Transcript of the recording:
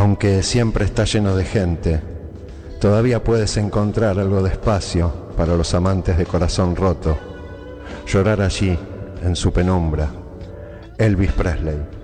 Aunque siempre está lleno de gente, todavía puedes encontrar algo de espacio para los amantes de corazón roto. Llorar allí, en su penumbra. Elvis Presley.